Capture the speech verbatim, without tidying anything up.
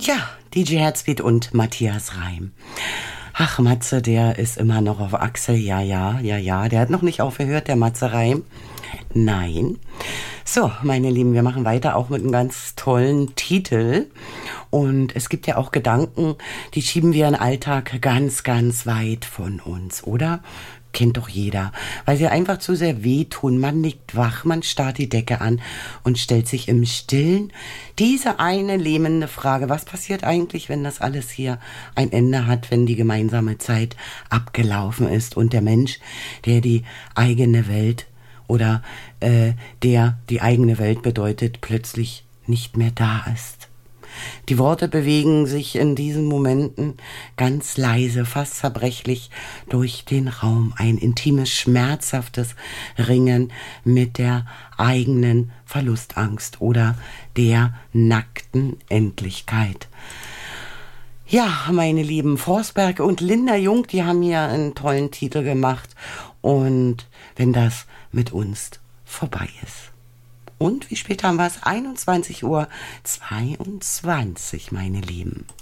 Ja, D J Herzbeat und Matthias Reim. Ach, Matze, der ist immer noch auf Achse. Ja, ja, ja, ja. Der hat noch nicht aufgehört, der Matze Reim. Nein. So, meine Lieben, wir machen weiter auch mit einem ganz tollen Titel. Und es gibt ja auch Gedanken, die schieben wir im Alltag ganz, ganz weit von uns, oder? Kennt doch jeder, weil sie einfach zu sehr wehtun. Man liegt wach, man starrt die Decke an und stellt sich im Stillen diese eine lähmende Frage: Was passiert eigentlich, wenn das alles hier ein Ende hat, wenn die gemeinsame Zeit abgelaufen ist und der Mensch, der die eigene Welt oder äh, der die eigene Welt bedeutet, plötzlich nicht mehr da ist? Die Worte bewegen sich in diesen Momenten ganz leise, fast zerbrechlich durch den Raum. Ein intimes, schmerzhaftes Ringen mit der eigenen Verlustangst oder der nackten Endlichkeit. Ja, meine lieben, Forsberg und Linda Jung, die haben hier einen tollen Titel gemacht. Und wenn das mit uns vorbei ist. Und wie spät haben wir es? einundzwanzig Uhr zweiundzwanzig, meine Lieben.